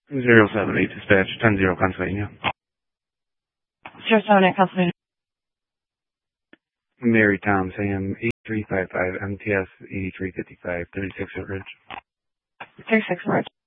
078 dispatch, 10-0 Pennsylvania. 078 Pennsylvania. Mary Tom Sam 8355 MTS 8355 36 at Ridge. 36 at Ridge.